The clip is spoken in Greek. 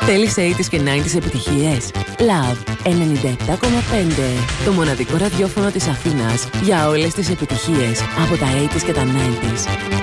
Θέλεις 80's και 90's επιτυχίες? Love 97,5. Το μοναδικό ραδιόφωνο της Αθήνας για όλες τις επιτυχίες από τα 80's και τα 90's.